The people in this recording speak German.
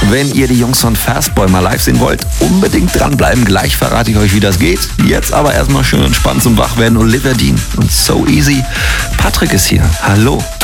Wenn ihr die Jungs von Fastboy mal live sehen wollt, unbedingt dranbleiben. Gleich verrate ich euch, wie das geht. Jetzt aber erstmal schön entspannt zum Wachwerden. Olivia Dean und So Easy. Patrick ist hier. Hallo.